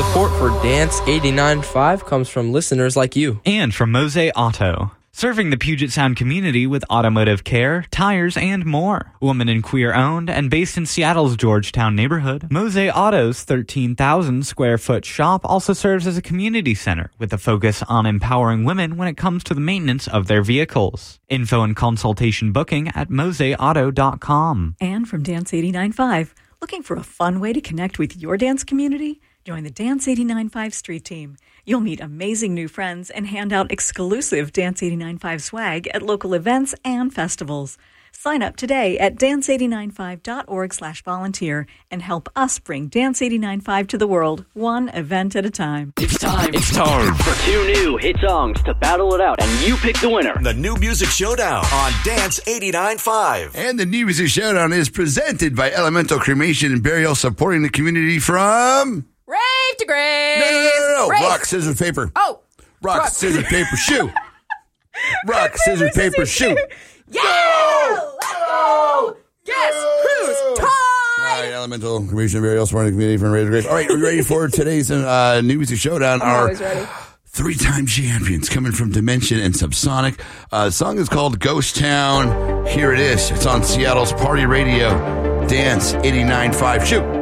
Support for Dance 89.5 comes from listeners like you. And from Mose Auto, serving the Puget Sound community with automotive care, tires, and more. Woman and queer owned and based in Seattle's Georgetown neighborhood, Mose Auto's 13,000 square foot shop also serves as a community center with a focus on empowering women when it comes to the maintenance of their vehicles. Info and consultation booking at moseauto.com. And from Dance 89.5, looking for a fun way to connect with your dance community? Join the Dance 89.5 Street Team. You'll meet amazing new friends and hand out exclusive Dance 89.5 swag at local events and festivals. Sign up today at dance895.org/volunteer and help us bring Dance 89.5 to the world, one event at a time. It's time for two new hit songs to battle it out, and you pick the winner. The New Music Showdown on Dance 89.5. And the New Music Showdown is presented by Elemental Cremation and Burial, supporting the community from... Rave to grave. No. Rave. Rock, scissors, paper. Oh. Rock, scissors, paper, shoe. Rock, scissors, paper, shoe. Yeah! Let's go! Guess who's tied? All right, Elemental Cremation and Burial, supporting the community from Rave to Grave. All right, we're ready for today's New Music Showdown. I'm always ready. Three-time champions coming from Dimension and Subsonic. The song is called Ghost Town. Here it is. It's on Seattle's Party Radio. Dance 89.5. Shoot.